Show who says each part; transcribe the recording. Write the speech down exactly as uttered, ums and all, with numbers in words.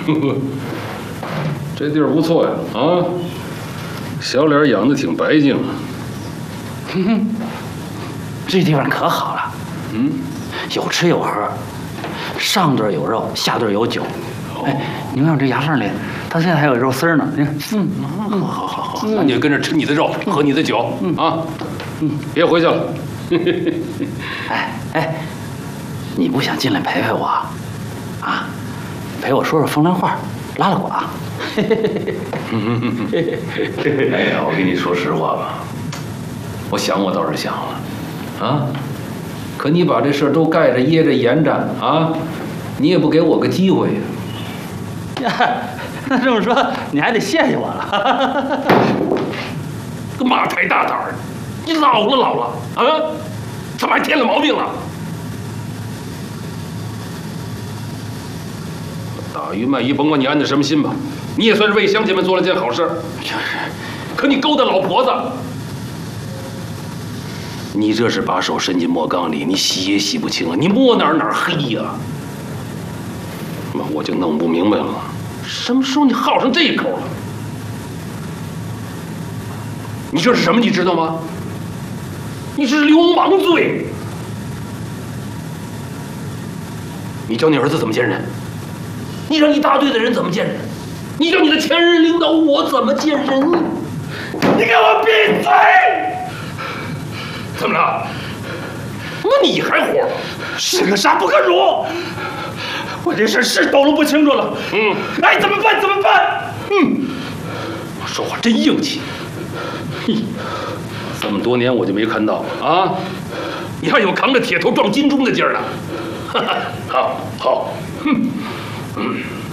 Speaker 1: 这地儿不错呀，啊，小脸养的挺白净。
Speaker 2: 哼哼，这地方可好了，
Speaker 1: 嗯，
Speaker 2: 有吃有喝，上顿有肉，下顿有酒。哎，你看我这牙缝里，它现在还有肉丝儿呢。你看，嗯，
Speaker 1: 好好好好，那你就跟着吃你的肉，喝你的酒，啊，嗯，别回去了。
Speaker 2: 哎哎，你不想进来陪陪我啊？陪我说说风凉话，拉拉呱。哎
Speaker 1: 呀，我跟你说实话吧，我想我倒是想了，啊，可你把这事儿都盖着掖着严着啊，你也不给我个机会呀。
Speaker 2: 呀，那这么说，你还得谢谢我了。
Speaker 1: 个马太大胆儿，你老了老了啊，怎么还添了毛病了？打鱼卖鱼，甭管你安的什么心吧，你也算是为乡亲们做了件好事。
Speaker 2: 就是，
Speaker 1: 可你勾搭老婆子，你这是把手伸进磨缸里，你洗也洗不清啊！你摸哪儿哪儿黑呀、啊？那我就弄不明白了，什么时候你好上这口了？你这是什么？你知道吗？你这是流氓罪！你教你儿子怎么见人？你让你大队的人怎么见人？你让你的前任领导我怎么见人？你给我闭嘴！怎么了？那你还活？
Speaker 3: 是可杀不可辱！我这事是抖搂不清楚了。嗯，哎，怎么办？怎么办？嗯，
Speaker 1: 我说话真硬气。嘿，这么多年我就没看到啊，你还有扛着铁头撞金钟的劲儿呢。好好，哼，嗯。